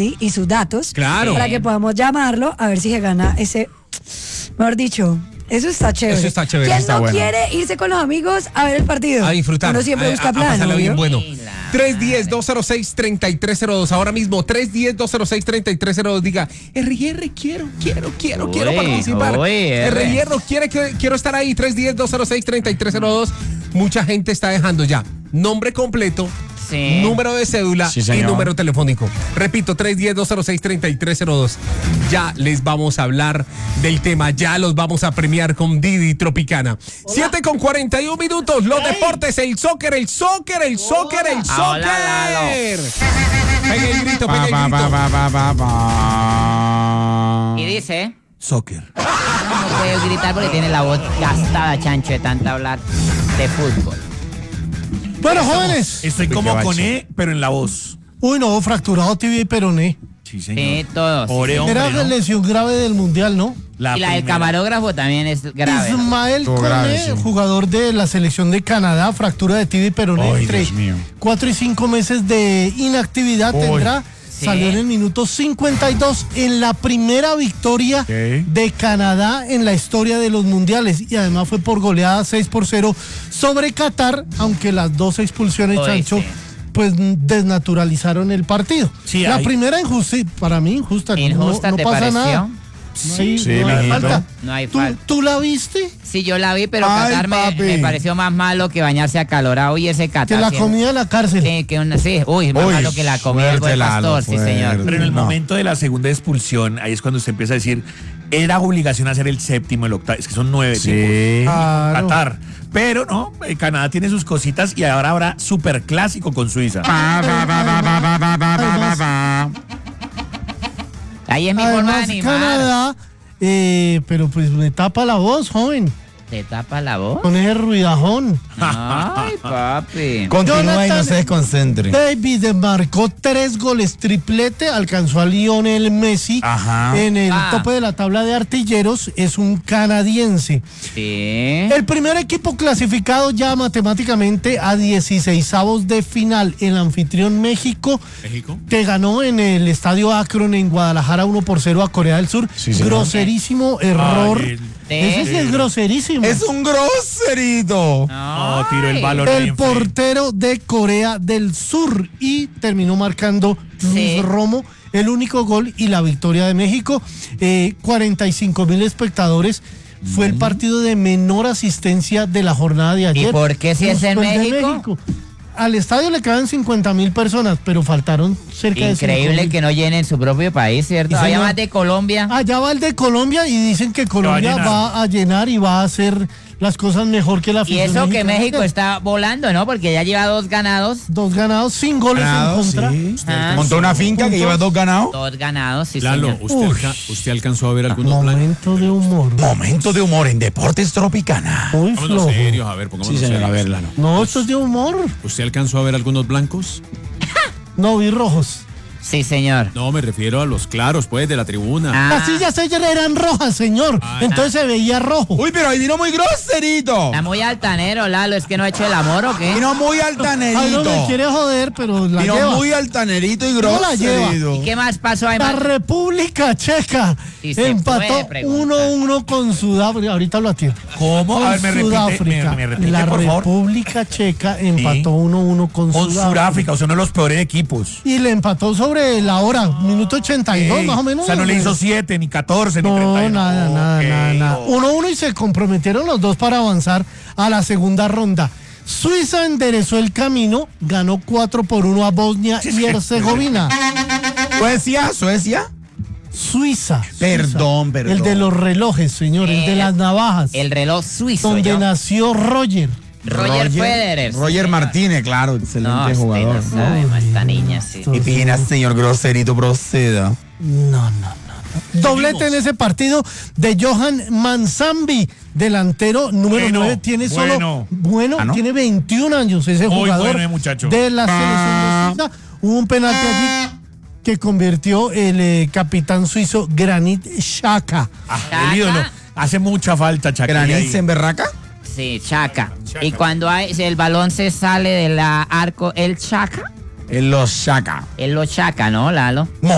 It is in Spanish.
Messi y sus datos. Claro. Para que podamos llamarlo a ver si se gana ese, mejor dicho. Eso está chévere. Eso está chévere. ¿Quién Está no bueno. quiere irse con los amigos a ver el partido? A disfrutar. Uno siempre busca a plan, pasarla bien obvio. bueno. 310-206-3302. Ahora mismo, 310-206-3302. Diga, RR, quiero participar. RR, quiero estar ahí. 310-206-3302. Mucha gente está dejando ya nombre completo, número de cédula y número telefónico. Repito, 310-206-3302. Ya les vamos a hablar del tema, ya los vamos a premiar con Didi Tropicana. 7:41 minutos, los deportes, el soccer. Pega el grito. Y dice... Soccer. No puede gritar porque tiene la voz gastada, chancho, de tanto hablar de fútbol. Bueno, jóvenes. Estoy como con E, pero en la voz. Uy, no, fracturado tibia y peroné. Sí, señor. Sí, todos. Pobre hombre, Era la ¿no? lesión grave del Mundial, ¿no? Y la del primera. camarógrafo también es grave. Ismael Estuvo grave, Koné, sí. jugador de la selección de Canadá, fractura de tibia y peroné Ay, entre Dios mío. 4 y 5 meses de inactividad Uy. tendrá. Sí. Salió en el minuto 52 en la primera victoria de Canadá en la historia de los mundiales y además fue por goleada 6-0 sobre Qatar, aunque las dos expulsiones, Uy, Chancho, sí. pues desnaturalizaron el partido. Sí, la hay- primera para mí injusta. ¿Injusta no te pasa pareció? nada. Sí, Sí, no hay mijito. falta. No hay ¿Tú, falta. ¿Tú la viste? Sí, yo la vi, pero Ay, Qatar me papi. pareció más malo que bañarse acalorado y ese Qatar. Que la siempre- comida de la cárcel. Sí, más Uy, malo que la comida del buen fuerte, Lalo, pastor, sí, señor. fuerte. Pero en el No. momento de la segunda expulsión, ahí es cuando usted empieza a decir, era obligación hacer el séptimo, el octavo, es que son 9 Sí. tipos. Claro. Qatar. Pero no, Canadá tiene sus cositas y ahora habrá super clásico con Suiza. Ahí es mi forma de Además, animar. Canadá, pero pues me tapa la voz, joven, ¿Te tapa la voz? con ese ruidajón. Ay, papi. Continúa y no Jonathan se desconcentre. David marcó 3 goles, triplete, alcanzó a Lionel Messi Ajá. en el Ah. tope de la tabla de artilleros, es un canadiense. Sí. El primer equipo clasificado ya matemáticamente a 16avos de final, el anfitrión México, que ganó en el Estadio Akron en Guadalajara 1-0 a Corea del Sur. Sí, señor. Groserísimo error. Ay, Ese sí es groserísimo. Es un groserito. No, tiró el balón El bien feo. portero de Corea del Sur y terminó marcando Luis Romo el único gol y la victoria de México. 45,000 espectadores. Fue el partido de menor asistencia de la jornada de ayer. ¿Y por qué si es en Después de México? Al estadio le caben 50,000 personas, pero faltaron cerca de Increíble 5,000. que no llenen su propio país, ¿cierto? Sí, Había señor. más de Colombia. Allá va el de Colombia y dicen que Colombia llenar. va a llenar y va a hacer las cosas mejor que la Y afición eso que mexicana. México está volando, ¿no? Porque ya lleva 2 ganados. 2 ganados, sin goles Ganado, en contra. sí. Ah, Montó una finca que lleva 2 ganados. 2 ganados, sí, Lalo, señor. ¿usted alcanzó a ver algunos blancos? Momento de humor. Momento de humor en Deportes Tropicana. Muy Pongámonos flojo. serios, a ver, pongámonos Sí, señor, serios. a ver, Lalo. No, esto es de humor. ¿Usted alcanzó a ver algunos blancos? No, vi rojos. Sí, señor. No, me refiero a los claros, pues, de la tribuna. Ah, Las sillas ayer eran rojas, señor. Entonces se veía rojo. Uy, pero ahí vino muy groserito. está muy altanero, Lalo. ¿Es que no ha hecho el amor o qué? Vino muy Ay, no altanerito. me quiere joder, pero la Vino lleva. muy altanerito y No la lleva. groserito. ¿Y qué más pasó ahí? La República Checa Sí, se empató puede preguntar. 1-1 con Sudáfrica. Ahorita lo atiendo. ¿Cómo? Con A ver, me repite, Sudáfrica. me repite, La por favor. República Checa empató 1-1 con Con Sudáfrica. Sudáfrica, o sea, uno de los peores equipos. Y le empató sobre la hora, minuto 82 Ey, más o menos. O sea, no le hizo 7, ni 14, ni No, 31. nada. 1-1 y se comprometieron los dos para avanzar a la segunda ronda. Suiza enderezó el camino, ganó 4-1 a Bosnia y Herzegovina. Suecia. Suiza. Perdón. El de los relojes, señor, el de las navajas. El reloj suizo. Donde yo. nació Roger. Roger Federer. Roger Martínez, claro, excelente No, jugador. usted no sabe, más esta niña, sí. Y pina, señor groserito, proceda. No. Doblete en ese partido de Johan Manzambi, delantero número Bueno, 9. Tiene solo. bueno. ¿Ah, no? Tiene 21 años ese Muy jugador bueno, muchacho. de la selección de Suiza. Hubo un penalti allí que convirtió el capitán suizo Granit Xhaka. El ídolo. Hace mucha falta, Chaquilla. ¿Granit en berraca? Sí, Chaca. Y cuando si el balón se sale del arco, el Chaca, En los Chaca. él lo chaca, ¿no, Lalo?